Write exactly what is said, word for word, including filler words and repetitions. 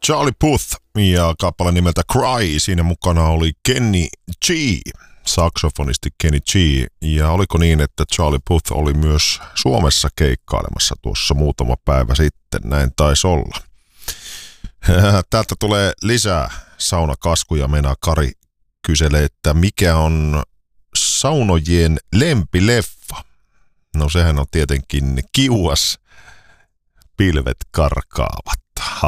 Charlie Puth ja kappale nimeltä Cry. Siinä mukana oli Kenny G, saksofonisti Kenny G. Ja oliko niin, että Charlie Puth oli myös Suomessa keikkailemassa tuossa muutama päivä sitten? Näin taisi olla. Täältä tulee lisää saunakaskuja. Meinaa Kari kyselee, että mikä on saunojien lempileffa? No sehän on tietenkin Kiuas, pilvet karkaavat.